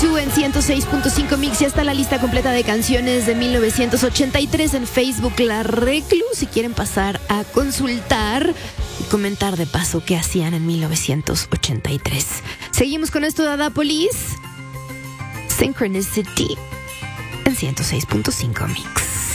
Two en 106.5 Mix. Ya está la lista completa de canciones de 1983 en Facebook La Reclu. Si quieren pasar a consultar y comentar de paso qué hacían en 1983. Seguimos con esto de Adápolis. Synchronicity en 106.5 Mix.